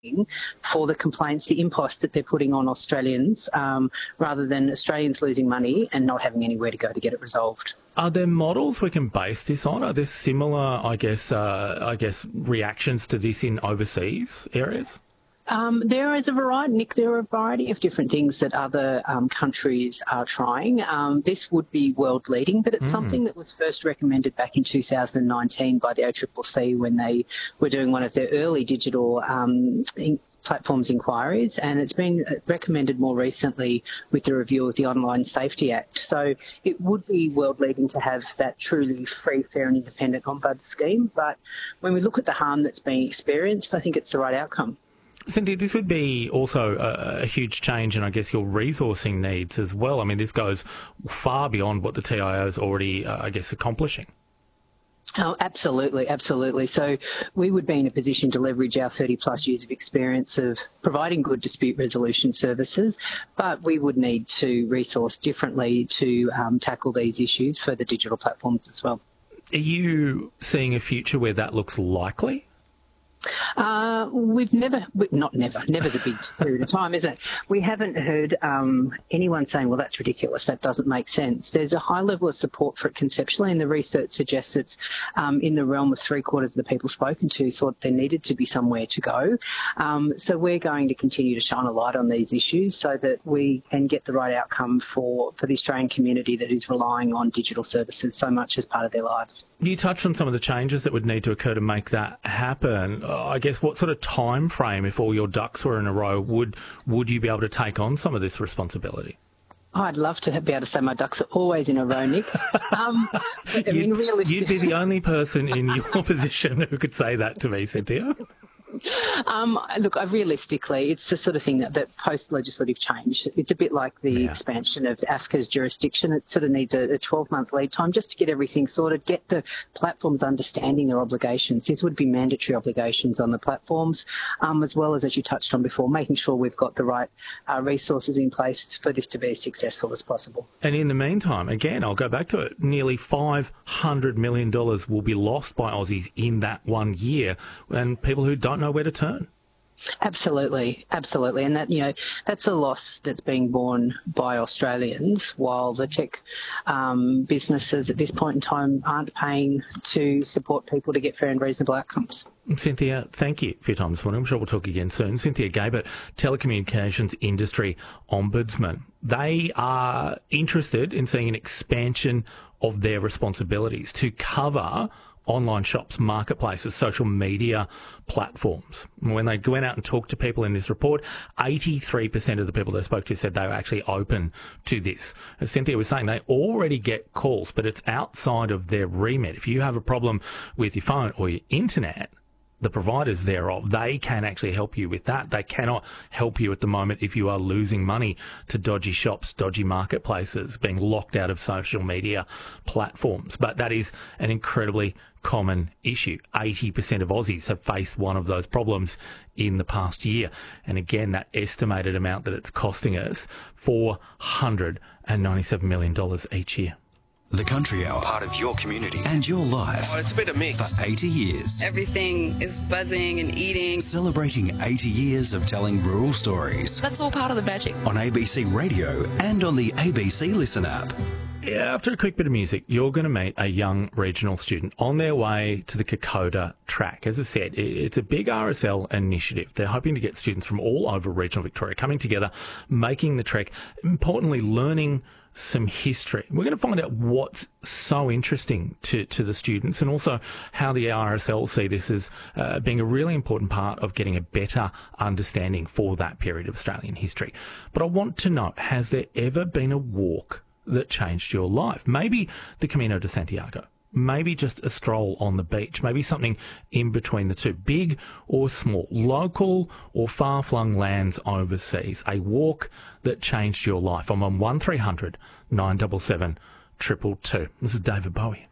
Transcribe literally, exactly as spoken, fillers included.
for the complaints, the impost that they're putting on Australians, um, rather than Australians losing money and not having anywhere to go to get it resolved. Are there models we can base this on? Are there similar, I guess, uh, I guess, reactions to this in overseas areas? Um, there is a variety, Nick, there are a variety of different things that other um, countries are trying. Um, this would be world leading, but it's mm. something that was first recommended back in two thousand nineteen by the A C C C when they were doing one of their early digital um, in- platforms inquiries, and it's been recommended more recently with the review of the Online Safety Act. So it would be world leading to have that truly free, fair and independent Ombud scheme, but when we look at the harm that's being experienced, I think it's the right outcome. Cynthia, this would be also a, a huge change in, I guess, your resourcing needs as well. I mean, this goes far beyond what the T I O is already, uh, I guess, accomplishing. Oh, absolutely, absolutely. So we would be in a position to leverage our thirty plus years of experience of providing good dispute resolution services, but we would need to resource differently to um, tackle these issues for the digital platforms as well. Are you seeing a future where that looks likely? Uh, we've never, not never, never's a big period of time, isn't it? We haven't heard um, anyone saying, well, that's ridiculous, that doesn't make sense. There's a high level of support for it conceptually, and the research suggests it's um, in the realm of three quarters of the people spoken to thought there needed to be somewhere to go. Um, so we're going to continue to shine a light on these issues so that we can get the right outcome for, for the Australian community that is relying on digital services so much as part of their lives. You touched on some of the changes that would need to occur to make that happen. I guess what sort of time frame, if all your ducks were in a row, would would you be able to take on some of this responsibility? Oh, I'd love to be able to say my ducks are always in a row, Nick. Um, I mean, you'd, realistically, you'd be the only person in your position who could say that to me, Cynthia. Um, look, I realistically, it's the sort of thing that, that post-legislative change, it's a bit like the yeah. expansion of A F C A's jurisdiction. It sort of needs a twelve-month lead time just to get everything sorted, get the platforms understanding their obligations. These would be mandatory obligations on the platforms, um, as well as, as you touched on before, making sure we've got the right uh, resources in place for this to be as successful as possible. And in the meantime, again, I'll go back to it, nearly five hundred million dollars will be lost by Aussies in that one year, and people who don't know where to turn. Absolutely, absolutely. And that, you know, that's a loss that's being borne by Australians, while the tech um, businesses at this point in time aren't paying to support people to get fair and reasonable outcomes. Cynthia, thank you for your time this morning. I'm sure we'll talk again soon. Cynthia Gabert, Telecommunications Industry Ombudsman. They are interested in seeing an expansion of their responsibilities to cover online shops, marketplaces, social media platforms. When they went out and talked to people in this report, eighty-three percent of the people they spoke to said they were actually open to this. As Cynthia was saying, they already get calls, but it's outside of their remit. If you have a problem with your phone or your internet, the providers thereof, they can actually help you with that. They cannot help you at the moment if you are losing money to dodgy shops, dodgy marketplaces, being locked out of social media platforms. But that is an incredibly common issue. eighty percent of Aussies have faced one of those problems in the past year. And again, that estimated amount that it's costing us, four hundred ninety-seven million dollars each year. The Country Hour, part of your community and your life. Oh, it's a bit of mix. For eighty years. Everything is buzzing and eating. Celebrating eighty years of telling rural stories. That's all part of the magic. On A B C Radio and on the A B C Listen app. Yeah, after a quick bit of music, you're going to meet a young regional student on their way to the Kokoda track. As I said, it's a big R S L initiative. They're hoping to get students from all over regional Victoria coming together, making the trek, importantly, learning some history. We're going to find out what's so interesting to, to the students, and also how the R S L see this as uh, being a really important part of getting a better understanding for that period of Australian history. But I want to know, has there ever been a walk that changed your life? Maybe the Camino de Santiago. Maybe just a stroll on the beach, maybe something in between the two, big or small, local or far-flung lands overseas, a walk that changed your life. I'm on one three hundred nine seven seven two two two. This is David Bowie.